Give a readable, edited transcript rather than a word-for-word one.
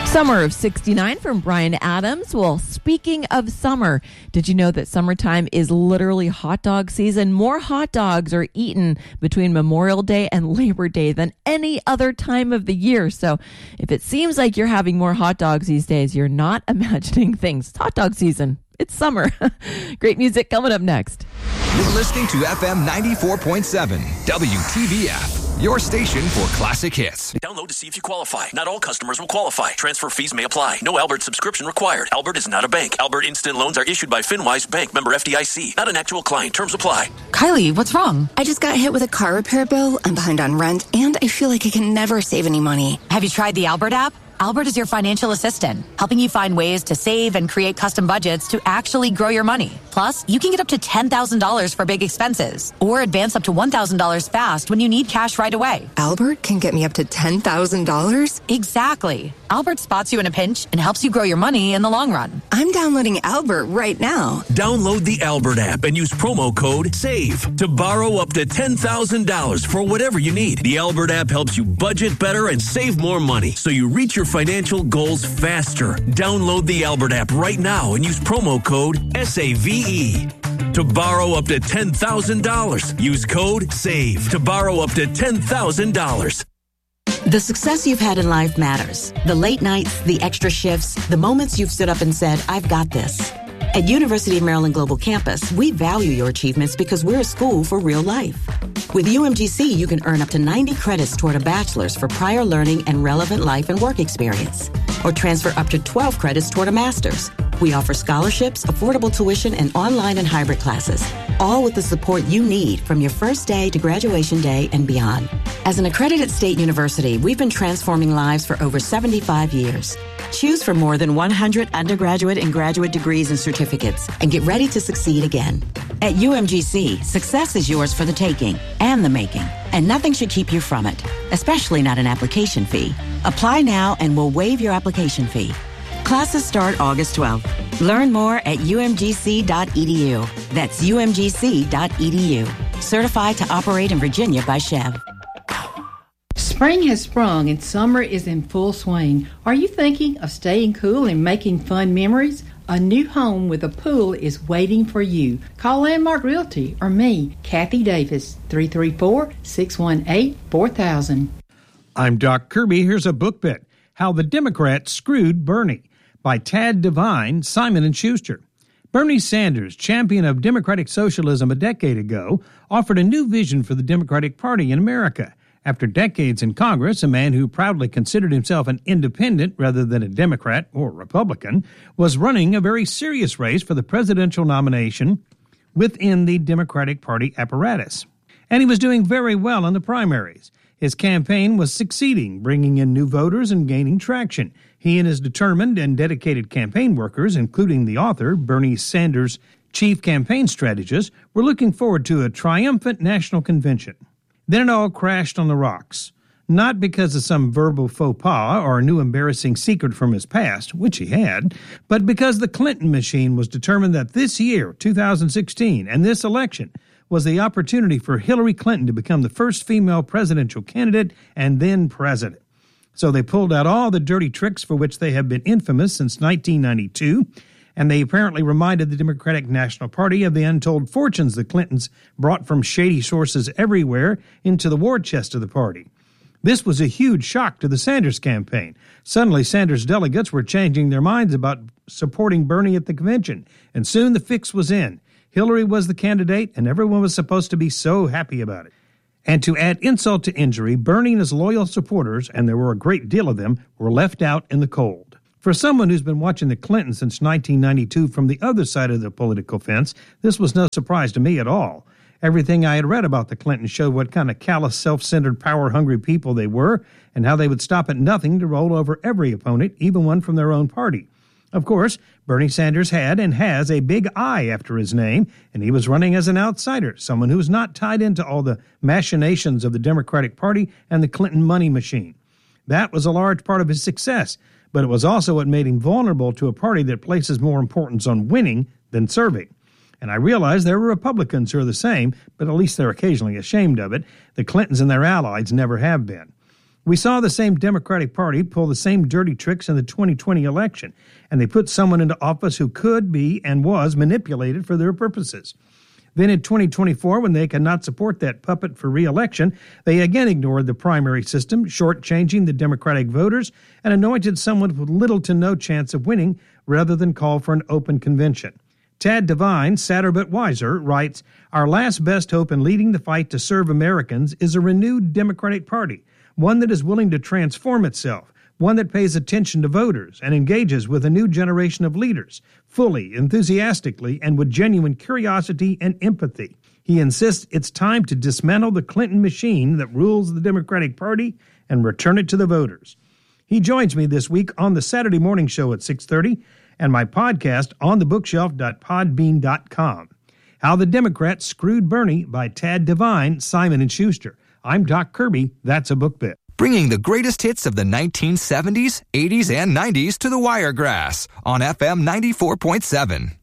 Summer of 69 from Bryan Adams. Well, speaking of summer, did you know that summertime is literally hot dog season? More hot dogs are eaten between Memorial Day and Labor Day than any other time of the year. So if it seems like you're having more hot dogs these days, you're not imagining things. It's hot dog season. It's summer. Great music coming up next. You're listening to FM 94.7 WTVF, your station for classic hits. Download to see if you qualify. Not all customers will qualify. Transfer fees may apply. No Albert subscription required. Albert is not a bank. Albert Instant Loans are issued by FinWise Bank, member FDIC. Not an actual client. Terms apply. Kylie, what's wrong? I just got hit with a car repair bill. I'm behind on rent, and I feel like I can never save any money. Have you tried the Albert app? Albert is your financial assistant, helping you find ways to save and create custom budgets to actually grow your money. Plus, you can get up to $10,000 for big expenses or advance up to $1,000 fast when you need cash right away. Albert can get me up to $10,000? Exactly. Albert spots you in a pinch and helps you grow your money in the long run. I'm downloading Albert right now. Download the Albert app and use promo code SAVE to borrow up to $10,000 for whatever you need. The Albert app helps you budget better and save more money so you reach your financial goals faster. Download the Albert app right now and use promo code SAVE to borrow up to $10,000. Use code SAVE to borrow up to $10,000. The success you've had in life matters. The late nights, the extra shifts, the moments you've stood up and said, I've got this. At University of Maryland Global Campus, we value your achievements because we're a school for real life. With UMGC, you can earn up to 90 credits toward a bachelor's for prior learning and relevant life and work experience, or transfer up to 12 credits toward a master's. We offer scholarships, affordable tuition, and online and hybrid classes, all with the support you need from your first day to graduation day and beyond. As an accredited state university, we've been transforming lives for over 75 years. Choose from more than 100 undergraduate and graduate degrees and certificates, and get ready to succeed again. At UMGC, success is yours for the taking and the making, and nothing should keep you from it, especially not an application fee. Apply now and we'll waive your application fee. Classes start August 12th. Learn more at umgc.edu. That's umgc.edu. Certified to operate in Virginia by Chev. Spring has sprung and summer is in full swing. Are you thinking of staying cool and making fun memories? A new home with a pool is waiting for you. Call Landmark Realty or me, Kathy Davis, 334-618-4000. I'm Doc Kirby. Here's a book bit, How the Democrats Screwed Bernie, by Tad Devine, Simon & Schuster. Bernie Sanders, champion of democratic socialism a decade ago, offered a new vision for the Democratic Party in America. After decades in Congress, a man who proudly considered himself an independent rather than a Democrat or Republican was running a very serious race for the presidential nomination within the Democratic Party apparatus. And he was doing very well in the primaries. His campaign was succeeding, bringing in new voters and gaining traction. He and his determined and dedicated campaign workers, including the author, Bernie Sanders' chief campaign strategist, were looking forward to a triumphant national convention. Then it all crashed on the rocks, not because of some verbal faux pas or a new embarrassing secret from his past, which he had, but because the Clinton machine was determined that this year, 2016, and this election was the opportunity for Hillary Clinton to become the first female presidential candidate and then president. So they pulled out all the dirty tricks for which they have been infamous since 1992, and they apparently reminded the Democratic National Party of the untold fortunes the Clintons brought from shady sources everywhere into the war chest of the party. This was a huge shock to the Sanders campaign. Suddenly, Sanders delegates were changing their minds about supporting Bernie at the convention, and soon the fix was in. Hillary was the candidate, and everyone was supposed to be so happy about it. And to add insult to injury, Bernie and his loyal supporters, and there were a great deal of them, were left out in the cold. For someone who's been watching the Clintons since 1992 from the other side of the political fence, this was no surprise to me at all. Everything I had read about the Clintons showed what kind of callous, self-centered, power-hungry people they were, and how they would stop at nothing to roll over every opponent, even one from their own party. Of course, Bernie Sanders had and has a big I after his name, and he was running as an outsider, someone who was not tied into all the machinations of the Democratic Party and the Clinton money machine. That was a large part of his success, but it was also what made him vulnerable to a party that places more importance on winning than serving. And I realize there are Republicans who are the same, but at least they're occasionally ashamed of it. The Clintons and their allies never have been. We saw the same Democratic Party pull the same dirty tricks in the 2020 election, and they put someone into office who could be and was manipulated for their purposes. Then in 2024, when they could not support that puppet for re-election, they again ignored the primary system, shortchanging the Democratic voters, and anointed someone with little to no chance of winning rather than call for an open convention. Tad Devine, sadder but wiser, writes, "Our last best hope in leading the fight to serve Americans is a renewed Democratic Party, one that is willing to transform itself, one that pays attention to voters and engages with a new generation of leaders, fully, enthusiastically, and with genuine curiosity and empathy. He insists it's time to dismantle the Clinton machine that rules the Democratic Party and return it to the voters." He joins me this week on the Saturday morning show at 6:30 and my podcast on thebookshelf.podbean.com. How the Democrats Screwed Bernie by Tad Devine, Simon & Schuster. I'm Doc Kirby. That's a book bit. Bringing the greatest hits of the 1970s, 80s, and 90s to the Wiregrass on FM 94.7.